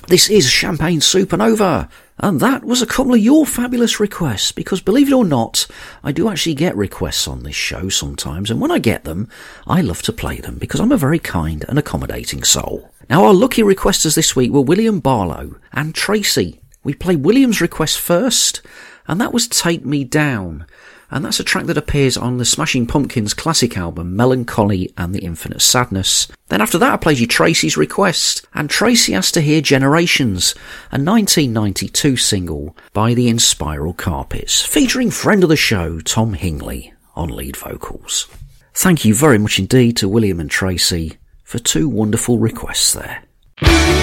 This is Champagne Supernova, and that was a couple of your fabulous requests, because believe it or not, I do actually get requests on this show sometimes, and when I get them, I love to play them, because I'm a very kind and accommodating soul. Now, our lucky requesters this week were William Barlow and Tracy. We played William's request first, and that was Take Me Down. And that's a track that appears on the Smashing Pumpkins classic album Melancholy and the Infinite Sadness. Then after that I played you Tracy's request, and Tracy asked to hear Generations, a 1992 single by the Inspiral Carpets, featuring friend of the show Tom Hingley on lead vocals. Thank you very much indeed to William and Tracy for two wonderful requests there.